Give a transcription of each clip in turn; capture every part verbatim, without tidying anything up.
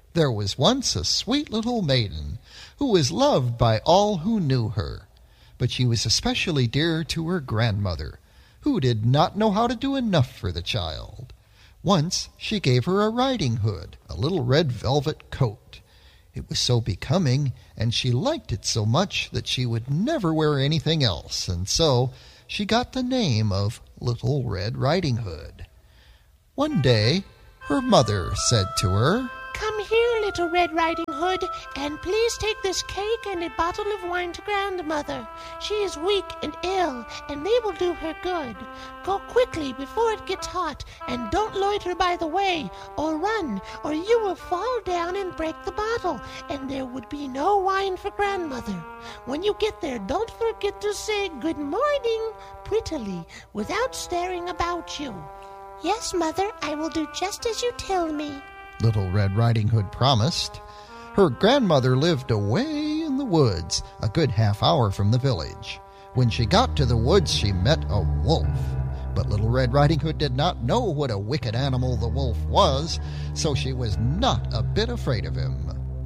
There was once a sweet little maiden who was loved by all who knew her, but she was especially dear to her grandmother, who did not know how to do enough for the child. Once she gave her a riding hood, a little red velvet coat. It was so becoming, and she liked it so much that she would never wear anything else, and so she got the name of Little Red Riding Hood. One day her mother said to her, "Come here, Little Red Riding Hood, and please take this cake and a bottle of wine to grandmother. She is weak and ill, and they will do her good. Go quickly before it gets hot, and don't loiter by the way, or run, or you will fall down and break the bottle, and there would be no wine for grandmother. When you get there, don't forget to say good morning prettily, without staring about you." "Yes, Mother, I will do just as you tell me," Little Red Riding Hood promised. Her grandmother lived away in the woods, a good half hour from the village. When she got to the woods, she met a wolf. But Little Red Riding Hood did not know what a wicked animal the wolf was, so she was not a bit afraid of him.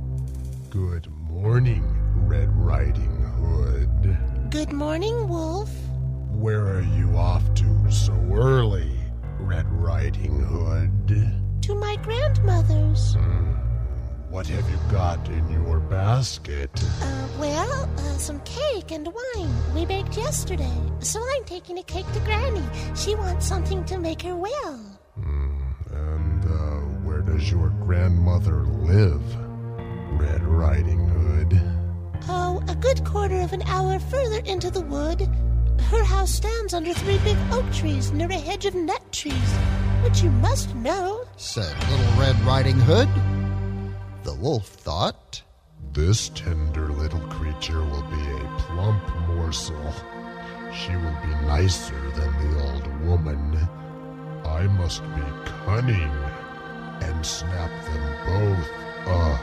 "Good morning, Red Riding Hood." "Good morning, Wolf." "Where are you off to so early, Red Riding Hood?" "To my grandmother's." Hmm. What have you got in your basket? Uh, well, uh, some cake and wine we baked yesterday. So I'm taking a cake to Granny. She wants something to make her well. Hmm. And uh, where does your grandmother live, Red Riding Hood? Oh, a good quarter of an hour further into the wood. Her house stands under three big oak trees near a hedge of nut trees, which you must know," said Little Red Riding Hood. The wolf thought, "This tender little creature will be a plump morsel. She will be nicer than the old woman. I must be cunning and snap them both up."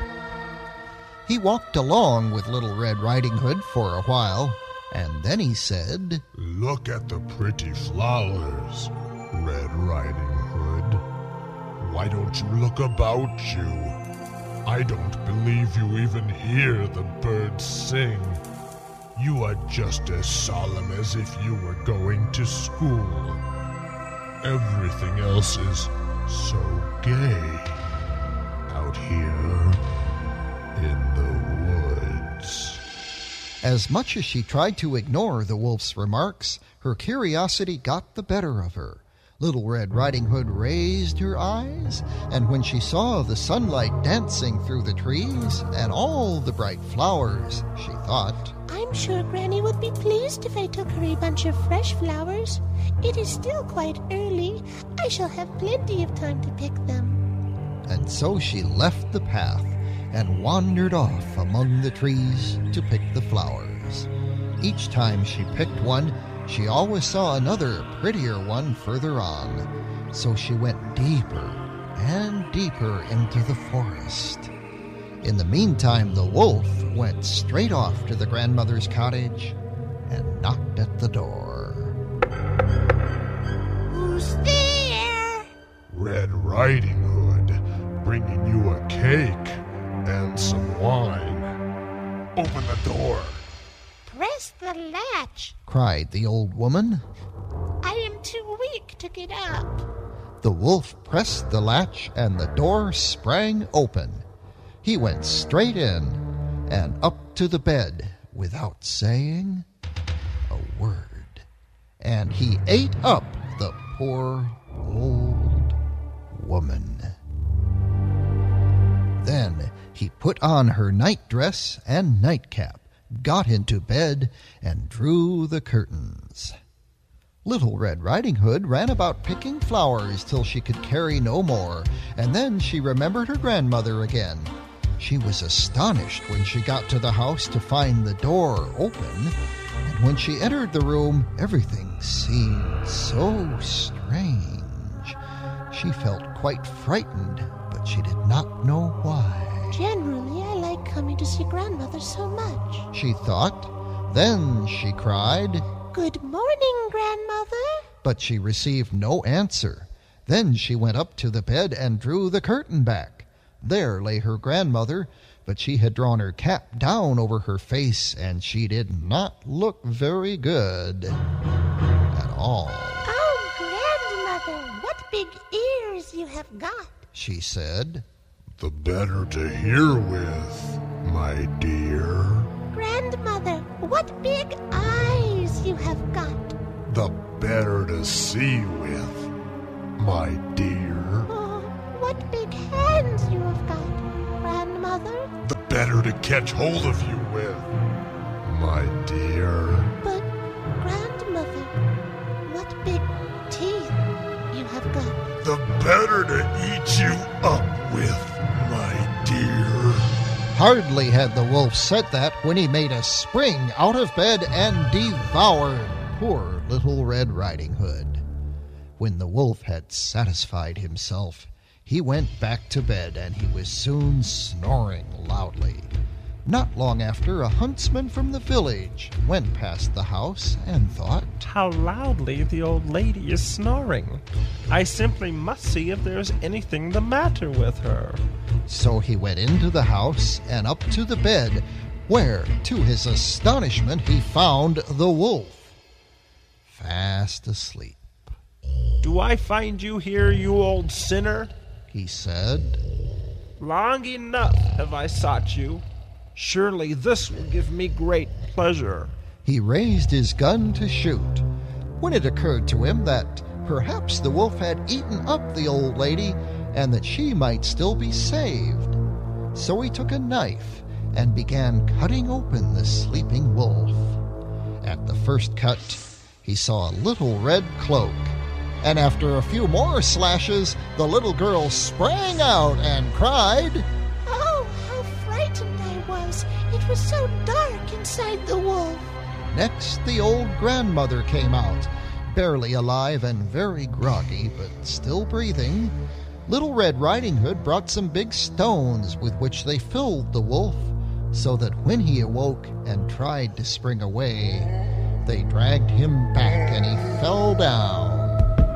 He walked along with Little Red Riding Hood for a while, and then he said, "Look at the pretty flowers, Red Riding Hood. Why don't you look about you? I don't believe you even hear the birds sing. You are just as solemn as if you were going to school. Everything else is so gay out here in the woods." As much as she tried to ignore the wolf's remarks, her curiosity got the better of her. Little Red Riding Hood raised her eyes, and when she saw the sunlight dancing through the trees and all the bright flowers, she thought, "I'm sure Granny would be pleased if I took her a bunch of fresh flowers. It is still quite early. I shall have plenty of time to pick them." And so she left the path and wandered off among the trees to pick the flowers. Each time she picked one, she always saw another prettier one further on. So she went deeper and deeper into the forest. In the meantime, the wolf went straight off to the grandmother's cottage and knocked at the door. "Who's there?" "Red Riding Hood, bringing you a cake and some wine. Open the door." "Press the latch," cried the old woman. "I am too weak to get up." The wolf pressed the latch and the door sprang open. He went straight in and up to the bed without saying a word. And he ate up the poor old woman. Then he put on her nightdress and nightcap, got into bed, and drew the curtains. Little Red Riding Hood ran about picking flowers till she could carry no more, and then she remembered her grandmother again. She was astonished when she got to the house to find the door open, and when she entered the room, everything seemed so strange. She felt quite frightened, but she did not know why. "Generally, I like coming to see grandmother so much," she thought. Then she cried, "Good morning, grandmother." But she received no answer. Then she went up to the bed and drew the curtain back. There lay her grandmother, but she had drawn her cap down over her face, and she did not look very good at all. Oh, grandmother, what big ears you have got, she said. The better to hear with, my dear. Grandmother, what big eyes you have got. The better to see with, my dear. Oh, what big hands you have got, grandmother. The better to catch hold of you with, my dear. But, grandmother, what big teeth you have got. The better to eat you up with, my dear. Hardly had the wolf said that when he made a spring out of bed and devoured poor Little Red Riding Hood. When the wolf had satisfied himself, he went back to bed, and he was soon snoring loudly. Not long after, a huntsman from the village went past the house and thought, "How loudly the old lady is snoring. I simply must see if there's anything the matter with her." So he went into the house and up to the bed, where, to his astonishment, he found the wolf fast asleep. "Do I find you here, you old sinner?" he said. "Long enough have I sought you. Surely this will give me great pleasure." He raised his gun to shoot, when it occurred to him that perhaps the wolf had eaten up the old lady and that she might still be saved. So he took a knife and began cutting open the sleeping wolf. At the first cut, he saw a little red cloak, and after a few more slashes, the little girl sprang out and cried, Oh, how frightened I was. It was so dark inside the wolf. Next, the old grandmother came out, barely alive and very groggy, but still breathing. Little Red Riding Hood brought some big stones with which they filled the wolf, so that when he awoke and tried to spring away, they dragged him back and he fell down,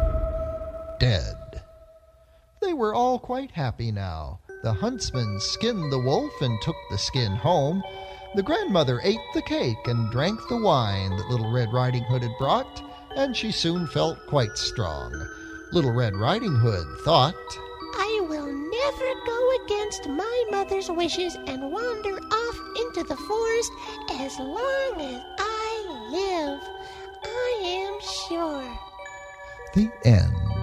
dead. They were all quite happy now. The huntsman skinned the wolf and took the skin home. The grandmother ate the cake and drank the wine that Little Red Riding Hood had brought, and she soon felt quite strong. Little Red Riding Hood thought, I will never go against my mother's wishes and wander off into the forest as long as I live. I am sure. The end.